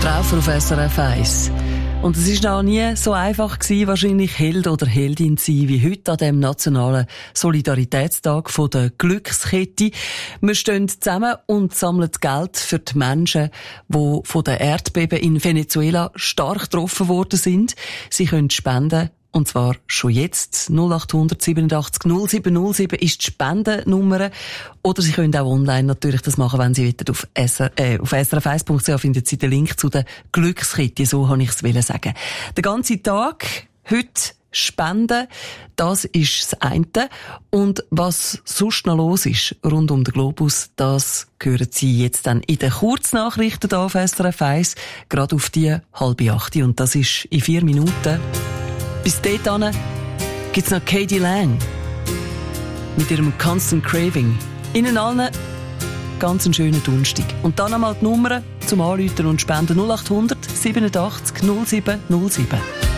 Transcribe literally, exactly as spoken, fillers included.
Traufer auf S R F eins. Und es war noch nie so einfach gewesen, wahrscheinlich Held oder Heldin zu sein, wie heute an dem nationalen Solidaritätstag von der Glückskette. Wir stehen zusammen und sammeln Geld für die Menschen, die von den Erdbeben in Venezuela stark getroffen worden sind. Sie können spenden. Und zwar schon jetzt. null acht null null acht null sieben null sieben ist die Spendennummer. Oder Sie können auch online natürlich das machen, wenn Sie wollen. Auf, S R, äh, auf S R F eins Punkt C H finden Sie den Link zu der Glückskette. So habe ich es sagen. Den ganzen Tag heute spenden, das ist das eine. Und was sonst noch los ist rund um den Globus, das hören Sie jetzt dann in den Kurznachrichten hier auf S R F eins, gerade auf die halbe acht. Und das ist in vier Minuten. Bis dahin gibt's noch Katie Lang mit ihrem Constant Craving. Ihnen allen ganz einen schönen Donnerstag. Und dann einmal die Nummer zum Anrufen und Spenden null acht hundert siebenundachtzig null sieben null sieben.